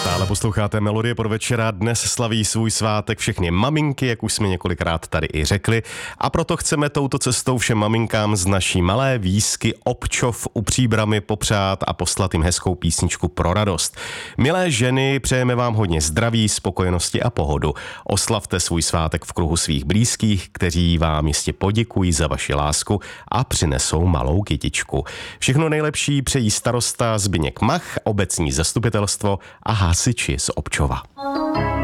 Stále posloucháte Melodie podvečera. Dnes slaví svůj svátek všechny maminky, jak už jsme několikrát tady i řekli. A proto chceme touto cestou všem maminkám z naší malé výsky Občov u Příbrami popřát a poslat jim hezkou písničku pro radost. Milé ženy, přejeme vám hodně zdraví, spokojenosti a pohodu. Oslavte svůj svátek v kruhu svých blízkých, kteří vám jistě poděkují za vaši lásku a přinesou malou kytičku. Všechno nejlepší přejí starosta Zbyněk Mach, obecní zastupitelstvo a hasiči z Občova.